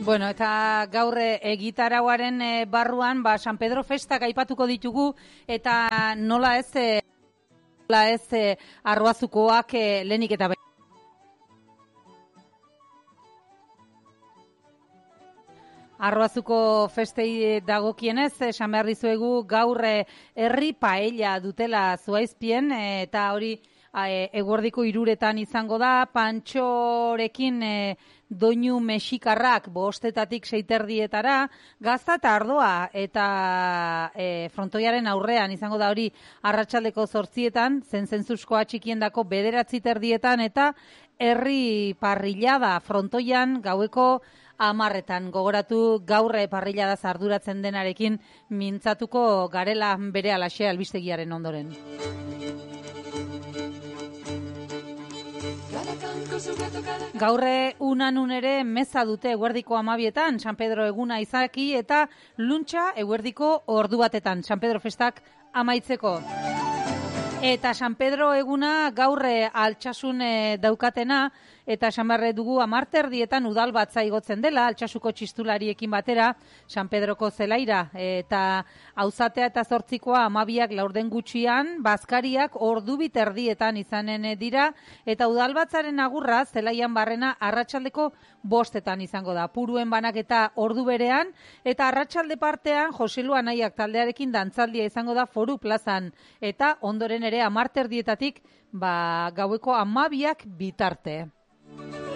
Bueno, eta gaur egitarauaren barruan, San Pedro festak aipatuko ditugu, eta nola ez Arroazukoak lehenik eta Arroazuko festei dagokienez, esan behar dizuegu gaur herri paella dutela Zuaizpien, eta hori eguerdiko 3 izango da, pantxorekin doinu mexikarrak 5:00 6:30 gazta eta ardoa, eta frontoiaren aurrean izango da hori arratsaldeko 8:00, zentzuzkoa txikiendako 9:30 eta herri parrillada frontoian gaueko 10:00. Gogoratu gaur parrillada arduratzen denarekin mintzatuko garela berehalaxe albistegiaren ondoren. Gaurre unan ere meza dute eguerdiko 12:00 San Pedro eguna izaki eta luntxa eguerdiko 1:00 San Pedro festak amaitzeko. Eta San Pedro eguna gaurre altsasun daukatena, eta esan barre dugu 10:30 udal batza igotzen dela, altsasuko txistulariekin batera, San Pedroko zelaira, eta auzatea eta 8:00 12:00 laurden gutxian, bazkariak 1:30 izanen dira, eta udal batzaren agurra zelaian barrena arratsaldeko 5:00 izango da. Puruen banaketa ordu berean, eta arratsalde partean Joselu Anaiak taldearekin dantzaldia izango da Foru plazan, eta ondoren ere 10:30 gaueko 12:00 bitarte.